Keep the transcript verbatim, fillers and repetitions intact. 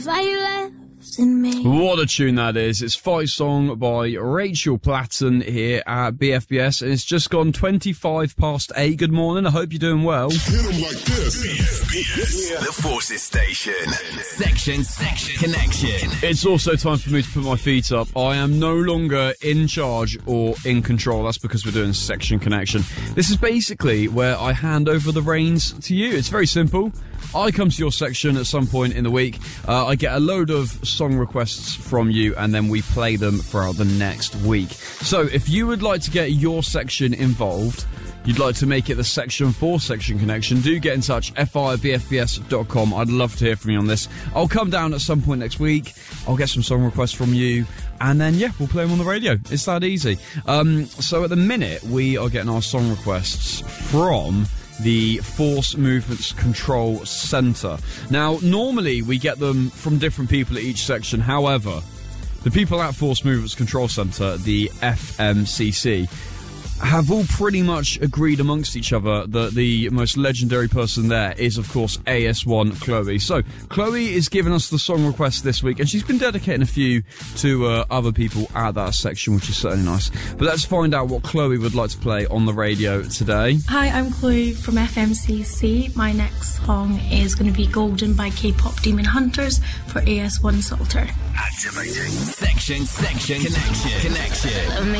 What a tune that is. It's Fight Song by Rachel Platten here at B F B S, and it's just gone twenty-five past eight. Good morning, I hope you're doing well. Hit 'em like this. B F B S, the Forces Station. Section, section, connection. It's also time for me to put my feet up. I am no longer in charge or in control. That's because we're doing Section Connection. This is basically where I hand over the reins to you. It's very simple. I come to your section at some point in the week. Uh, I get a load of song requests from you, and then we play them throughout the next week. So if you would like to get your section involved, you'd like to make it the section for Section Connection, do get in touch, f i at b f b s dot com. I'd love to hear from you on this. I'll come down at some point next week. I'll get some song requests from you, and then, yeah, we'll play them on the radio. It's that easy. Um, so at the minute, we are getting our song requests from the Force Movements Control Centre. Now, normally we get them from different people at each section. However, the people at Force Movements Control Centre, the F M C C, have all pretty much agreed amongst each other that the most legendary person there is, of course, A S one Chloe. So, Chloe is giving us the song request this week, and she's been dedicating a few to uh, other people at that section, which is certainly nice. But let's find out what Chloe would like to play on the radio today. Hi, I'm Chloe from F M C C. My next song is going to be Golden by K-pop Demon Hunters for A S one Salter. Activating. Section, section, connection, connection.